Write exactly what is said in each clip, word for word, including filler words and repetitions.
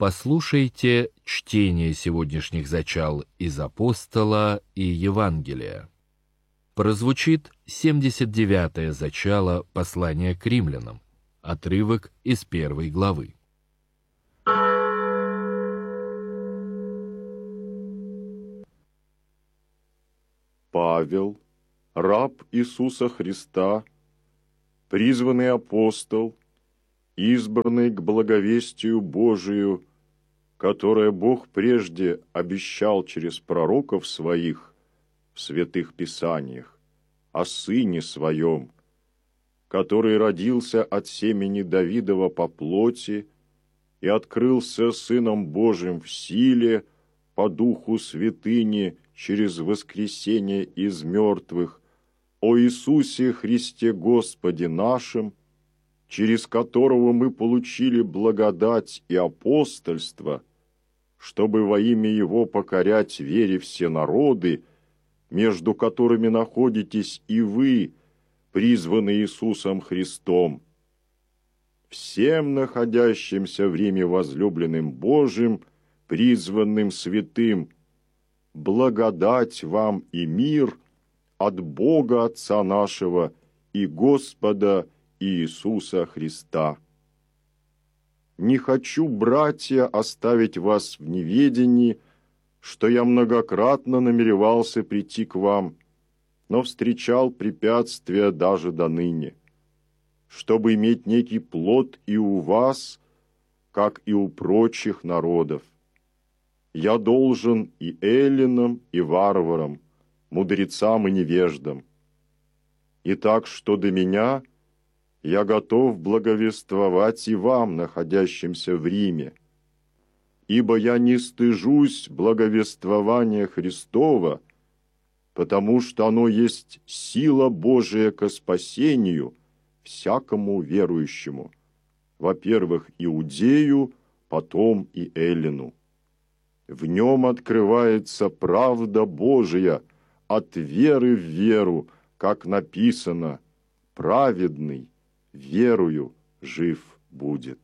Послушайте чтение сегодняшних зачал из Апостола и Евангелия. Прозвучит семьдесят девятое зачало послания к римлянам, отрывок из первой главы. Павел, раб Иисуса Христа, призванный апостол, избранный к благовестию Божию, которое Бог прежде обещал через пророков своих в святых писаниях, о Сыне Своем, который родился от семени Давидова по плоти и открылся Сыном Божиим в силе по Духу святыни через воскресение из мертвых, о Иисусе Христе Господе нашим, через которого мы получили благодать и апостольство, чтобы во имя Его покорять вере все народы, между которыми находитесь и вы, призванные Иисусом Христом. Всем находящимся в Риме возлюбленным Божиим, призванным святым, благодать вам и мир от Бога Отца нашего и Господа Иисуса Христа. Не хочу, братья, оставить вас в неведении, что я многократно намеревался прийти к вам, но встречал препятствия даже до ныне, чтобы иметь некий плод и у вас, как и у прочих народов. Я должен и эллинам, и варварам, мудрецам и невеждам. Итак, что до меня, я готов благовествовать и вам, находящимся в Риме, ибо я не стыжусь благовествования Христова, потому что оно есть сила Божия ко спасению всякому верующему, во-первых, иудею, потом и эллину. В нем открывается правда Божия от веры в веру, как написано: праведный верою жив будет.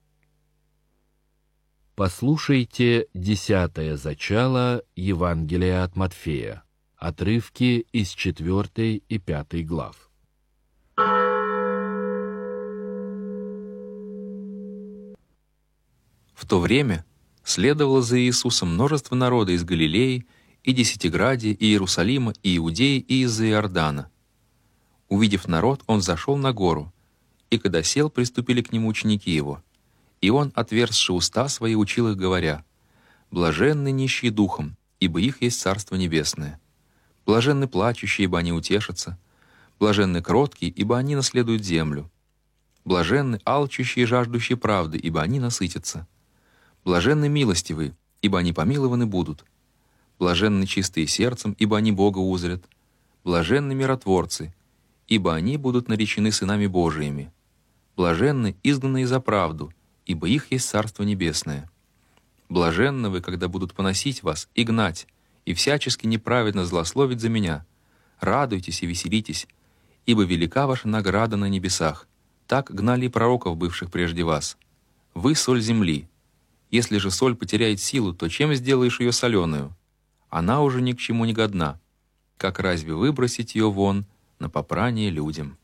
Послушайте десятое зачало Евангелия от Матфея, отрывки из четвертой и пятой глав. В то время следовало за Иисусом множество народа из Галилеи, и Десятиградия, и Иерусалима, и Иудеи, и из-за Иордана. Увидев народ, он зашел на гору, и когда сел, приступили к нему ученики его. И он, отверзши уста свои, учил их, говоря: «Блаженны нищие духом, ибо их есть Царство Небесное. Блаженны плачущие, ибо они утешатся. Блаженны кроткие, ибо они наследуют землю. Блаженны алчущие и жаждущие правды, ибо они насытятся. Блаженны милостивые, ибо они помилованы будут. Блаженны чистые сердцем, ибо они Бога узрят. Блаженны миротворцы, ибо они будут наречены сынами Божиими. Блаженны изгнанные за правду, ибо их есть Царство Небесное. Блаженны вы, когда будут поносить вас и гнать, и всячески неправедно злословить за меня. Радуйтесь и веселитесь, ибо велика ваша награда на небесах. Так гнали и пророков, бывших прежде вас. Вы — соль земли. Если же соль потеряет силу, то чем сделаешь ее соленую? Она уже ни к чему не годна. Как разве выбросить ее вон на попрание людям?»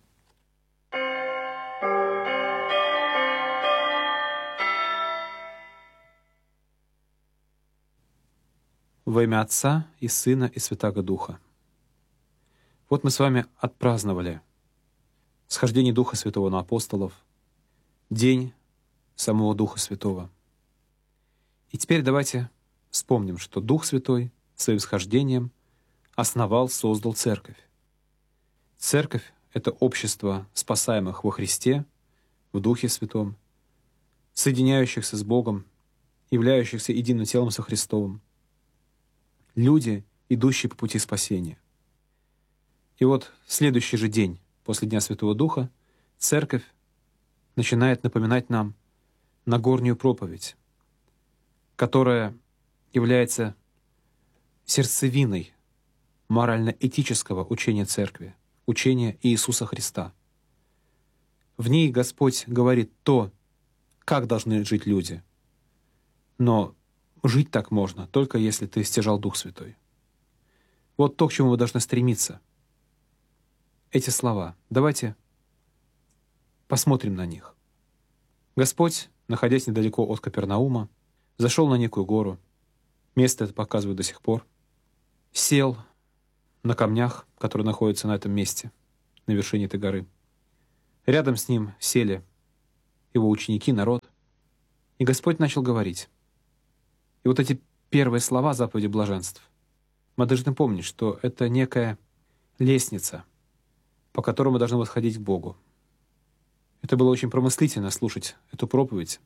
Во имя Отца и Сына и Святаго Духа. Вот мы с вами отпраздновали схождение Духа Святого на апостолов, день самого Духа Святого. И теперь давайте вспомним, что Дух Святой своим схождением основал, создал Церковь. Церковь — это общество спасаемых во Христе, в Духе Святом, соединяющихся с Богом, являющихся единым телом со Христовым. Люди, идущие по пути спасения. И вот в следующий же день после Дня Святого Духа Церковь начинает напоминать нам Нагорную проповедь, которая является сердцевиной морально-этического учения Церкви, учения Иисуса Христа. В ней Господь говорит то, как должны жить люди, Но жить так можно, только если ты стяжал Дух Святой. Вот то, к чему вы должны стремиться. Эти слова. Давайте посмотрим на них. Господь, находясь недалеко от Капернаума, зашел на некую гору. Место это показывают до сих пор. Сел на камнях, которые находятся на этом месте, на вершине этой горы. Рядом с ним сели его ученики, народ. И Господь начал говорить. И вот эти первые слова заповеди блаженств, мы должны помнить, что это некая лестница, по которой мы должны восходить к Богу. Это было очень промыслительно слушать эту проповедь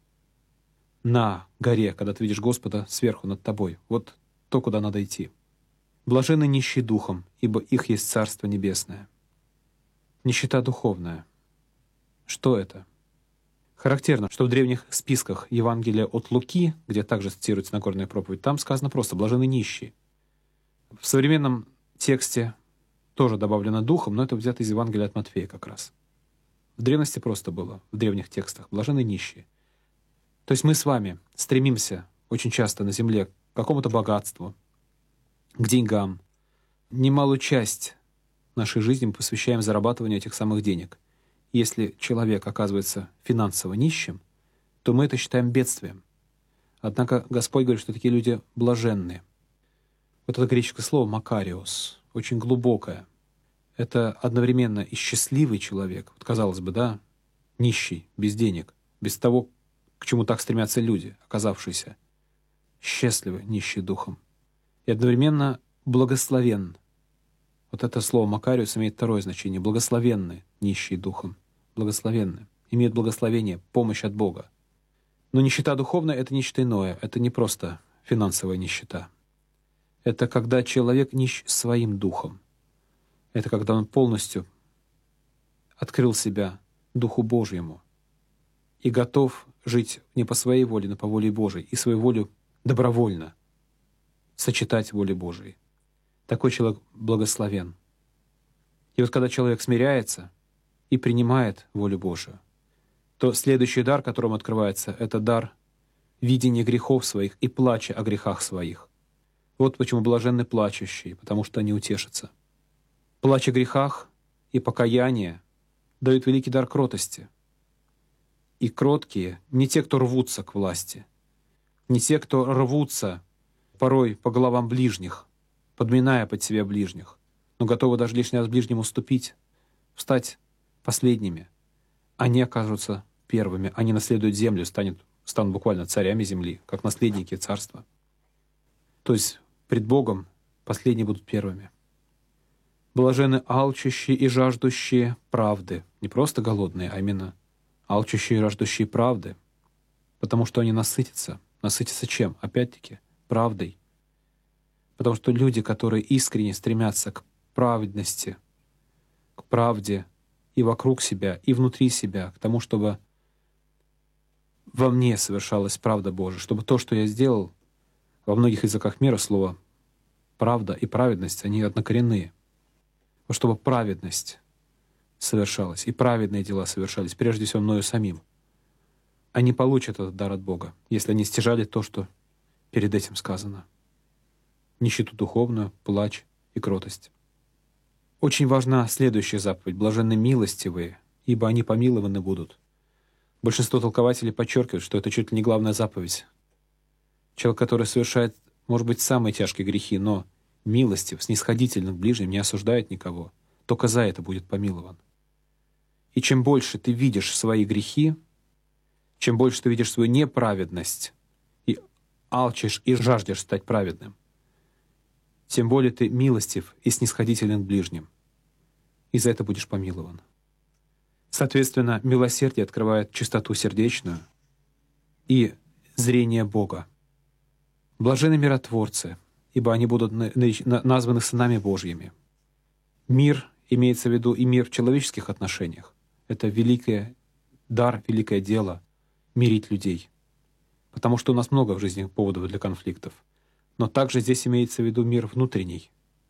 на горе, когда ты видишь Господа сверху над тобой. Вот то, куда надо идти. «Блаженны нищие духом, ибо их есть Царство Небесное». Нищета духовная. Что это? Характерно, что в древних списках Евангелия от Луки, где также цитируется Нагорная проповедь, там сказано просто «блаженны нищие». В современном тексте тоже добавлено духом, но это взято из Евангелия от Матфея как раз. В древности просто было, в древних текстах, «блаженны нищие». То есть мы с вами стремимся очень часто на земле к какому-то богатству, к деньгам. Немалую часть нашей жизни мы посвящаем зарабатыванию этих самых денег. Если человек оказывается финансово нищим, то мы это считаем бедствием. Однако Господь говорит, что такие люди блаженные. Вот это греческое слово «макариос», очень глубокое. Это одновременно и счастливый человек, вот казалось бы, да, нищий, без денег, без того, к чему так стремятся люди, оказавшиеся счастливы, нищие духом. И одновременно благословен. Вот это слово «макариус» имеет второе значение. Благословенны, нищие духом. Благословенны. Имеют благословение, помощь от Бога. Но нищета духовная — это нечто иное. Это не просто финансовая нищета. Это когда человек нищ своим духом. Это когда он полностью открыл себя Духу Божьему и готов жить не по своей воле, но по воле Божией, и свою волю добровольно сочетать воле Божией. Такой человек благословен. И вот когда человек смиряется и принимает волю Божию, то следующий дар, которым открывается, это дар видения грехов своих и плача о грехах своих. Вот почему блаженны плачущие, потому что они утешатся. Плач о грехах и покаяние дают великий дар кротости. И кроткие не те, кто рвутся к власти, не те, кто рвутся порой по головам ближних, подминая под себя ближних, но готовы даже лишний раз ближнему уступить, встать последними. Они окажутся первыми, они наследуют землю, станут, станут буквально царями земли, как наследники царства. То есть пред Богом последние будут первыми. Блаженны алчущие и жаждущие правды. Не просто голодные, а именно алчущие и жаждущие правды. Потому что они насытятся. Насытятся чем? Опять-таки, правдой. Потому что люди, которые искренне стремятся к праведности, к правде и вокруг себя, и внутри себя, к тому, чтобы во мне совершалась правда Божия, чтобы то, что я сделал, во многих языках мира слово «правда» и «праведность», они однокоренные. Вот чтобы праведность совершалась, и праведные дела совершались, прежде всего мною самим. Они получат этот дар от Бога, если они стяжали то, что перед этим сказано. Нищету духовную, плач и кротость. Очень важна следующая заповедь. «Блаженны милостивые, ибо они помилованы будут». Большинство толкователей подчеркивают, что это чуть ли не главная заповедь. Человек, который совершает, может быть, самые тяжкие грехи, но милостив, снисходителен к ближним, не осуждает никого, только за это будет помилован. И чем больше ты видишь свои грехи, чем больше ты видишь свою неправедность и алчишь и жаждешь стать праведным, тем более ты милостив и снисходителен к ближним, и за это будешь помилован. Соответственно, милосердие открывает чистоту сердечную и зрение Бога. Блаженны миротворцы, ибо они будут названы сынами Божьими. Мир имеется в виду и мир в человеческих отношениях. Это великий дар, великое дело — мирить людей. Потому что у нас много в жизни поводов для конфликтов. Но также здесь имеется в виду мир внутренний.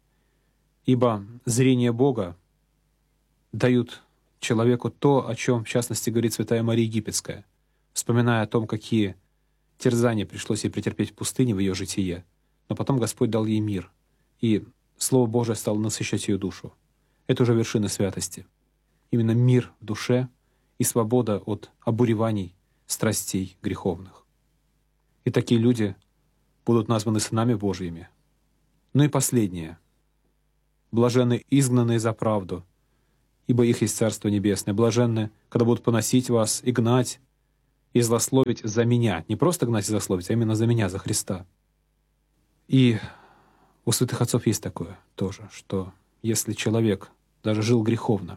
Ибо зрение Бога дают человеку то, о чем, в частности, говорит святая Мария Египетская, вспоминая о том, какие терзание пришлось ей претерпеть в пустыне в ее житие, но потом Господь дал ей мир, и Слово Божие стало насыщать ее душу. Это уже вершина святости. Именно мир в душе и свобода от обуреваний, страстей греховных. И такие люди будут названы сынами Божьими. Ну и последнее. Блаженны изгнанные за правду, ибо их есть Царство Небесное. Блаженны, когда будут поносить вас и гнать, и злословить за меня. Не просто гнать и злословить, а именно за меня, за Христа. И у святых отцов есть такое тоже, что если человек даже жил греховно,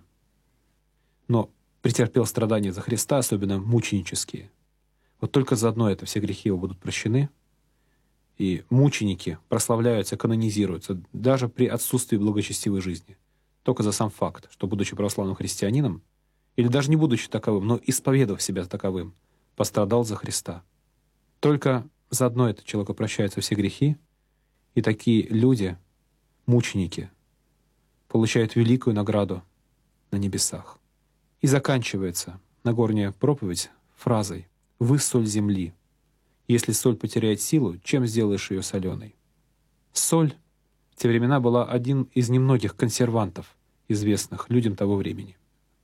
но претерпел страдания за Христа, особенно мученические, вот только за одно это все грехи его будут прощены, и мученики прославляются, канонизируются даже при отсутствии благочестивой жизни. Только за сам факт, что, будучи православным христианином, или даже не будучи таковым, но исповедав себя таковым, пострадал за Христа. Только за одно это человеку прощаются все грехи, и такие люди, мученики, получают великую награду на небесах. И заканчивается Нагорная проповедь фразой «Вы соль земли. Если соль потеряет силу, чем сделаешь ее соленой?» Соль в те времена была один из немногих консервантов, известных людям того времени.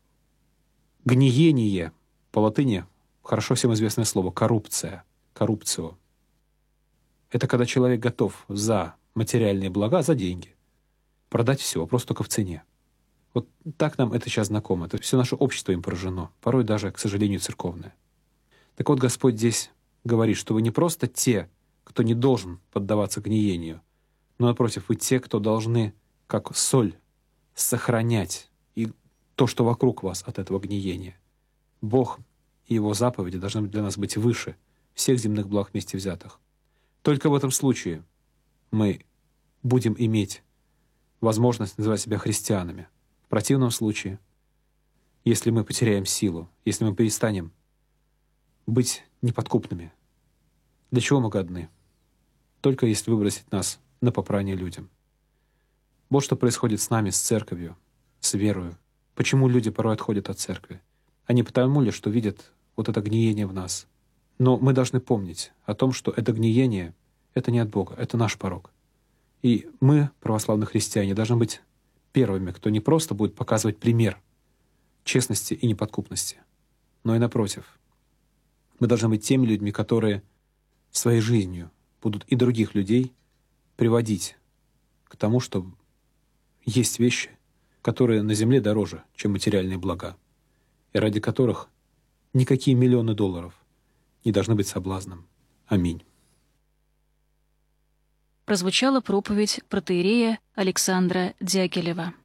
Гниение, по латыни хорошо всем известное слово «коррупция», «коррупцио». Это когда человек готов за материальные блага, за деньги, продать все, вопрос только в цене. Вот так нам это сейчас знакомо. Это все наше общество им поражено, порой даже, к сожалению, церковное. Так вот, Господь здесь говорит, что вы не просто те, кто не должен поддаваться гниению, но, напротив, вы те, кто должны, как соль, сохранять и то, что вокруг вас от этого гниения. Бог и Его заповеди должны для нас быть выше всех земных благ вместе взятых. Только в этом случае мы будем иметь возможность называть себя христианами. В противном случае, если мы потеряем силу, если мы перестанем быть неподкупными, для чего мы годны? Только если выбросить нас на попрание людям. Вот что происходит с нами, с церковью, с верою. Почему люди порой отходят от церкви? Они потому ли, что видят вот это гниение в нас? Но мы должны помнить о том, что это гниение — это не от Бога, это наш порок. И мы, православные христиане, должны быть первыми, кто не просто будет показывать пример честности и неподкупности, но и напротив. Мы должны быть теми людьми, которые своей жизнью будут и других людей приводить к тому, что есть вещи, которые на земле дороже, чем материальные блага, и ради которых никакие миллионы долларов не должны быть соблазном. Аминь. Прозвучала проповедь протоиерея Александра Дягилева.